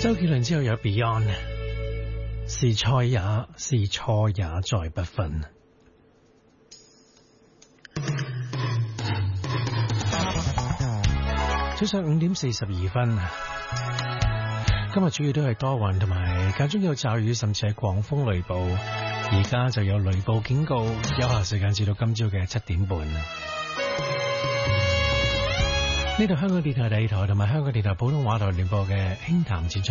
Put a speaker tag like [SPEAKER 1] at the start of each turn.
[SPEAKER 1] 周杰倫之後有 Beyond， 是錯也再不分。早上5點42分，今日主要都係多雲同埋間中有驟雨，甚至係狂風雷暴。而家就有雷暴警告，有效時間至到今朝嘅7點半。呢度香港電台第二台同埋香港電台普通話台聯播嘅輕談淺唱。